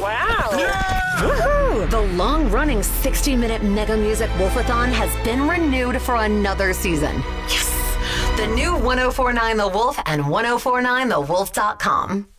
Wow. Woohoo! The long-running 60-minute Mega Music Wolfathon has been renewed for another season. Yes! The new 1049 The Wolf and 1049thewolf.com.